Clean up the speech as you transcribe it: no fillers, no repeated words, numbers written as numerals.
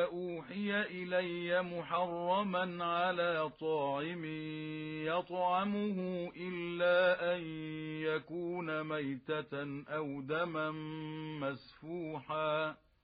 أوحي إلي محرما على طاعم يطعمه إلا أن يكون ميتة أو دما مسفوحا